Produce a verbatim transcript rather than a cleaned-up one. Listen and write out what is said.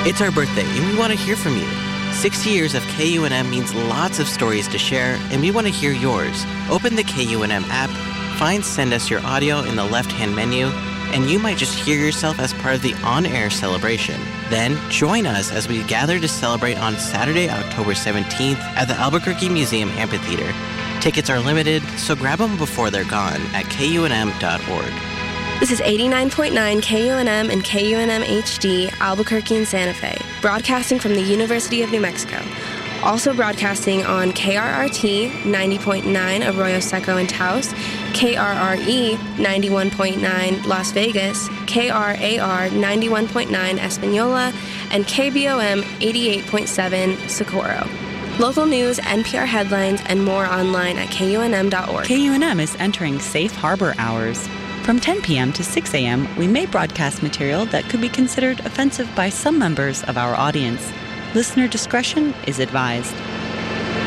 It's our birthday, and we want to hear from you. sixty years of K U N M means lots of stories to share, and we want to hear yours. Open the K U N M app, find Send Us Your Audio in the left-hand menu, and you might just hear yourself as part of the on-air celebration. Then, join us as we gather to celebrate on Saturday, October seventeenth at the Albuquerque Museum Amphitheater. Tickets are limited, so grab them before they're gone at K U N M dot org. This is eighty-nine point nine K U N M and K U N M H D, Albuquerque and Santa Fe, broadcasting from the University of New Mexico. Also broadcasting on K R R T ninety point nine Arroyo Seco and Taos, K R R E ninety-one point nine Las Vegas, K R A R ninety-one point nine Espanola, and K B O M eighty-eight point seven Socorro. Local news, N P R headlines, and more online at K U N M dot org. K U N M is entering safe harbor hours. From ten p.m. to six a.m., we may broadcast material that could be considered offensive by some members of our audience. Listener discretion is advised.